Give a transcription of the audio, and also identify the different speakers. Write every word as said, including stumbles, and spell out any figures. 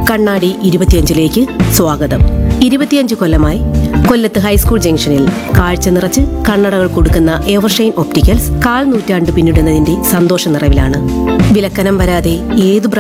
Speaker 1: കണ്ണാടി ഇരുപത്തിയഞ്ചിലേക്ക് സ്വാഗതം. ഇരുപത്തിയഞ്ച് കൊല്ലമായി കൊല്ലത്ത് ഹൈസ്കൂൾ ജംഗ്ഷനിൽ കാഴ്ച നിറച്ച് കണ്ണടകൾ കൊടുക്കുന്ന എവർഷൈൻ ഒപ്റ്റിക്കൽസ് കാൽ നൂറ്റാണ്ട് പിന്നിടുന്നതിന്റെ സന്തോഷ നിറവിലാണ്. വിലക്കനം വരാതെ ഏത്